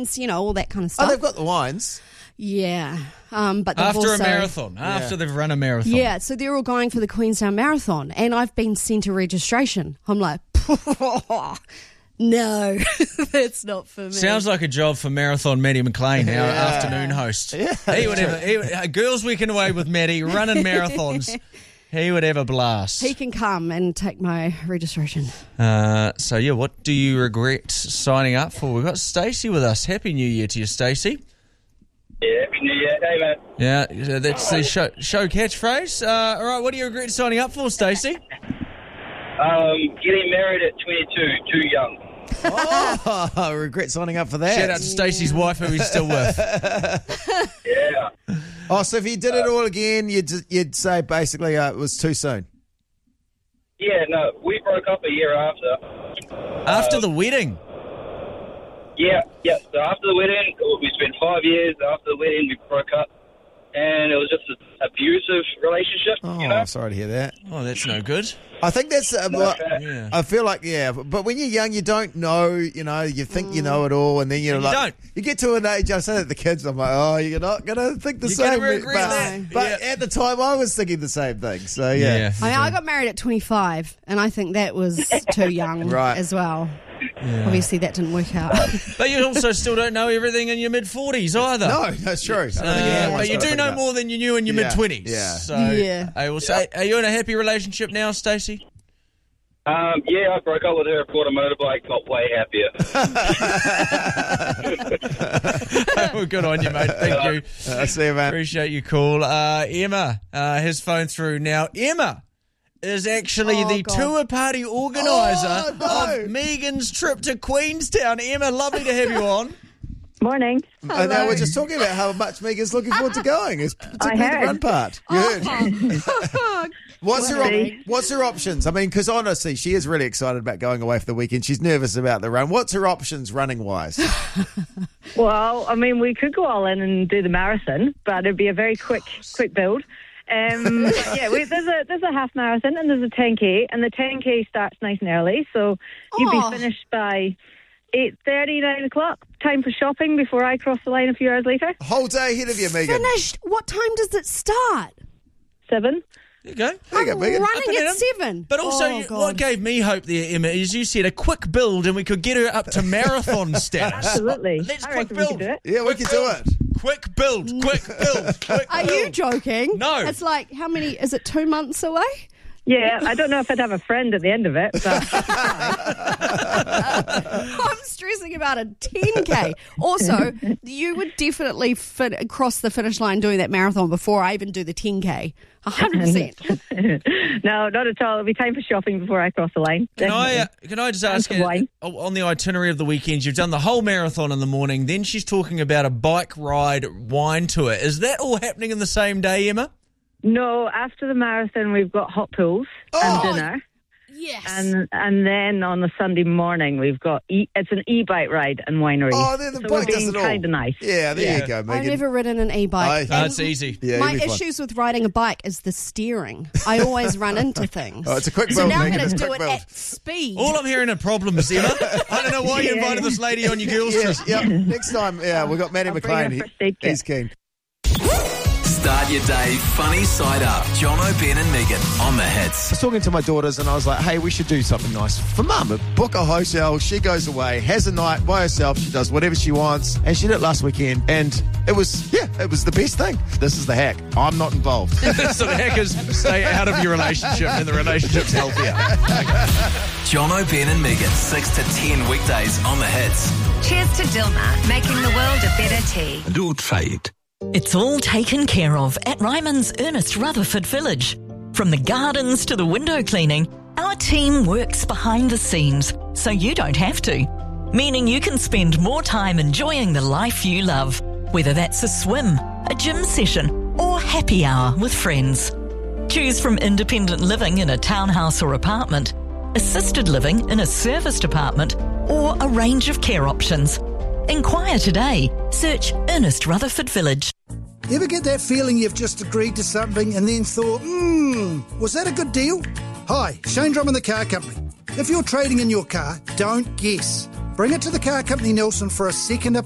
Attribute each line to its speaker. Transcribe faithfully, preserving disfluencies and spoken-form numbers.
Speaker 1: wines, you know, all that kind of stuff.
Speaker 2: Oh, they've got the wines.
Speaker 1: Yeah. Um, but they've
Speaker 3: After
Speaker 1: also,
Speaker 3: a marathon, after
Speaker 2: Yeah.
Speaker 3: they've run a marathon.
Speaker 1: Yeah, so they're all going for the Queenstown Marathon, and I've been sent a registration. I'm like, no, that's not for me.
Speaker 3: Sounds like a job for Marathon Maddie McLean, our afternoon host.
Speaker 2: Yeah.
Speaker 3: He would have, he would, uh, girls weekend away with Maddie, running marathons. He would have a blast.
Speaker 1: He can come and take my registration.
Speaker 3: Uh, so, yeah, what do you regret signing up for? We've got Stacey with us. Happy New Year to you, Stacey.
Speaker 4: Yeah, Happy New Year. Hey, man.
Speaker 3: Yeah, that's the show, show catchphrase. Uh, all right, what do you regret signing up for, Stacey?
Speaker 4: Um, getting married at twenty-two, too young.
Speaker 2: Oh, I regret signing up for that.
Speaker 3: Shout out to Stacey's wife, who he's still with.
Speaker 4: Yeah.
Speaker 2: Oh, so if you did it all again, you'd you'd say basically uh, it was too soon.
Speaker 4: Yeah, no, we broke up a year after.
Speaker 3: After the wedding.
Speaker 4: Yeah, yeah. So after the wedding, we spent five years. After the wedding, we broke up. And it was just an abusive relationship,
Speaker 2: Oh,
Speaker 4: you know?
Speaker 2: I'm sorry to hear that.
Speaker 3: Oh, that's no good.
Speaker 2: I think that's. Uh, like,
Speaker 3: Yeah.
Speaker 2: I feel like yeah, but when you're young, you don't know. You know, you think you know it all, and then you're
Speaker 3: You
Speaker 2: like,
Speaker 3: don't.
Speaker 2: you get to an age. I say that to the kids, I'm like, oh, you're not gonna think the
Speaker 3: You're
Speaker 2: same.
Speaker 3: gonna regret
Speaker 2: but
Speaker 3: that.
Speaker 2: but
Speaker 3: Yeah.
Speaker 2: at the time, I was thinking the same thing. So yeah,
Speaker 1: I mean, I got married at twenty-five, and I think that was too young
Speaker 2: Right.
Speaker 1: as well. Obviously, that didn't work out.
Speaker 3: But you also still don't know everything in your mid-forties either.
Speaker 2: no, that's true. I don't think
Speaker 3: Uh,
Speaker 2: anyone's
Speaker 3: but you
Speaker 2: got to
Speaker 3: do
Speaker 2: think
Speaker 3: know
Speaker 2: that.
Speaker 3: more than you knew in your
Speaker 2: Yeah,
Speaker 3: mid-twenties.
Speaker 2: yeah.
Speaker 3: So
Speaker 1: Yeah.
Speaker 3: I will say, are you in a happy relationship now, Stacey?
Speaker 4: Um, yeah, I broke up with her, bought a motorbike, got way happier.
Speaker 3: Well, good on you, mate. Thank you.
Speaker 2: Uh, see you, man.
Speaker 3: Appreciate your call. Uh, Emma uh, has phoned through now. Emma is actually
Speaker 1: Oh,
Speaker 3: the
Speaker 1: God.
Speaker 3: tour party organiser
Speaker 2: Oh, no.
Speaker 3: of Megan's trip to Queenstown. Emma, lovely to have you on.
Speaker 5: Morning.
Speaker 2: And now we're just talking about how much Megan's looking forward to going, it's particularly the
Speaker 5: heard.
Speaker 2: run part. You heard? What's her op-
Speaker 5: See?
Speaker 2: What's her options? I mean, because honestly, she is really excited about going away for the weekend. She's nervous about the run. What's her options running wise?
Speaker 5: Well, I mean, we could go all in and do the marathon, but it'd be a very quick, quick build. Um, but yeah, we, there's a there's a half marathon and there's a ten K, and the ten K starts nice and early, so you'd
Speaker 1: Oh.
Speaker 5: be finished by eight thirty, nine o'clock. Time for shopping before I cross the line a few hours later.
Speaker 2: Whole day ahead of you, Megan.
Speaker 1: Finished. What time does it start?
Speaker 5: Seven.
Speaker 3: There you go.
Speaker 2: There you go,
Speaker 1: I'm
Speaker 2: Megan.
Speaker 3: Up
Speaker 1: running
Speaker 3: and
Speaker 1: at
Speaker 3: in.
Speaker 1: seven.
Speaker 3: But also,
Speaker 1: Oh,
Speaker 3: you,
Speaker 1: God.
Speaker 3: what gave me hope there, Emma, is you said a quick build and we could get her up to marathon status.
Speaker 5: Absolutely.
Speaker 3: Let's
Speaker 5: I
Speaker 3: quick
Speaker 5: reckon we
Speaker 3: build.
Speaker 5: could do it.
Speaker 2: Yeah, we can do it.
Speaker 3: Quick build, quick build, quick
Speaker 1: Are
Speaker 3: build.
Speaker 1: you joking?
Speaker 3: No.
Speaker 1: It's like, how many, is it two months away?
Speaker 5: Yeah, I don't know if I'd have a friend at the end of it, but
Speaker 1: I'm stressing about a ten K. Also, you would definitely fit, cross the finish line doing that marathon before I even do the ten K. one hundred percent.
Speaker 5: no, not at all. It'll be time for shopping before I cross the line.
Speaker 3: Can I, uh,
Speaker 5: Definitely.
Speaker 3: can I just
Speaker 5: And
Speaker 3: ask
Speaker 5: some
Speaker 3: you,
Speaker 5: wine.
Speaker 3: o- on the itinerary of the weekend, you've done the whole marathon in the morning, then she's talking about a bike ride wine tour. Is that all happening in the same day, Emma?
Speaker 5: No, after the marathon, we've got hot pools
Speaker 2: Oh,
Speaker 5: and dinner.
Speaker 1: Yes.
Speaker 5: And and then on the Sunday morning, we've got e- it's an e-bike ride and winery.
Speaker 2: Oh, then the
Speaker 5: so
Speaker 2: bike
Speaker 5: we're
Speaker 2: does
Speaker 5: being
Speaker 2: it all.
Speaker 5: kind of nice.
Speaker 2: Yeah, there
Speaker 3: Yeah.
Speaker 2: you go,
Speaker 1: I've
Speaker 2: Megan.
Speaker 1: never ridden an e-bike.
Speaker 2: I-
Speaker 1: And
Speaker 3: No, it's easy.
Speaker 2: Yeah,
Speaker 1: My
Speaker 2: you'll be fine.
Speaker 1: issues with riding a bike is the steering. I always run into things.
Speaker 2: Oh, it's a quick
Speaker 1: so
Speaker 2: build,
Speaker 1: now I'm
Speaker 2: Megan.
Speaker 1: going
Speaker 2: It's
Speaker 1: to
Speaker 2: a
Speaker 1: do
Speaker 2: quick
Speaker 1: it
Speaker 2: build.
Speaker 1: at speed.
Speaker 3: All I'm hearing are problems, Emma. I don't know why you
Speaker 5: Yeah.
Speaker 3: invited this lady on your girls'
Speaker 2: Yes,
Speaker 3: trip.
Speaker 2: yeah. Next time, yeah, we've got Maddie
Speaker 5: I'll bring
Speaker 2: McLean.
Speaker 5: a
Speaker 2: He-
Speaker 5: first aid kit.
Speaker 2: He's keen.
Speaker 6: Start your day funny side up. John O'Ben and Megan on the hits.
Speaker 2: I was talking to my daughters and I was like, hey, we should do something nice for Mum. Book a hotel, she goes away, has a night by herself, she does whatever she wants, and she did it last weekend, and it was, yeah, it was the best thing. This is the hack. I'm not involved.
Speaker 3: So the hackers stay out of your relationship and the relationship's healthier.
Speaker 6: John O'Ben and Megan, six to ten weekdays on the hits.
Speaker 7: Cheers to Dilmah, making the world a better tea.
Speaker 6: Do trade.
Speaker 8: It's all taken care of at Ryman's Ernest Rutherford Village. From the gardens to the window cleaning, our team works behind the scenes so you don't have to. Meaning you can spend more time enjoying the life you love, whether that's a swim, a gym session, or happy hour with friends. Choose from independent living in a townhouse or apartment, assisted living in a serviced apartment, or a range of care options. Inquire today. Search Ernest Rutherford Village.
Speaker 9: You ever get that feeling you've just agreed to something and then thought, hmm, was that a good deal? Hi, Shane Drummond, the car company. If you're trading in your car, don't guess. Bring it to the car company Nelson for a second